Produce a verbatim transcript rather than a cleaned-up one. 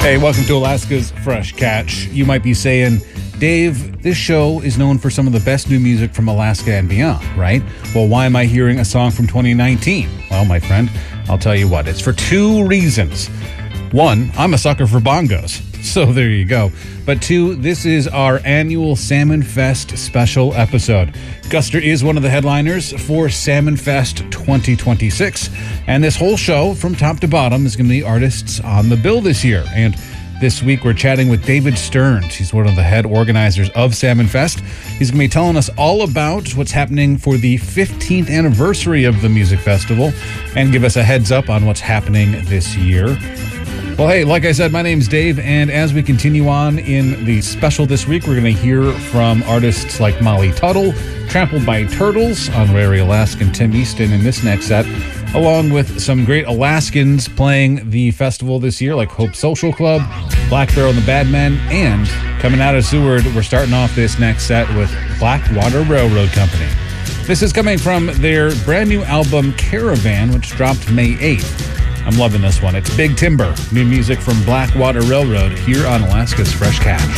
Hey, welcome to Alaska's Fresh Catch. You might be saying, Dave, this show is known for some of the best new music from Alaska and beyond, right? Well, why am I hearing a song from twenty nineteen? Well, my friend, I'll tell you what, it's for two reasons. One, I'm a sucker for bongos, so there you go. But two, this is our annual Salmon Fest special episode. Guster is one of the headliners for Salmon Fest twenty twenty-six, and this whole show, from top to bottom, is going to be artists on the bill this year. And this week, we're chatting with David Stearns. He's one of the head organizers of Salmon Fest. He's going to be telling us all about what's happening for the fifteenth anniversary of the music festival and give us a heads up on what's happening this year. Well, hey, like I said, my name's Dave, and as we continue on in the special this week, we're going to hear from artists like Molly Tuttle, Trampled by Turtles, Honorary Alaskan Tim Easton in this next set, along with some great Alaskans playing the festival this year, like Hope Social Club, Black Barrel and the Bad Men, and coming out of Seward, we're starting off this next set with Blackwater Railroad Company. This is coming from their brand new album, Caravan, which dropped May eighth. I'm loving this one. It's Big Timber, new music from Blackwater Railroad here on Alaska's Fresh Catch.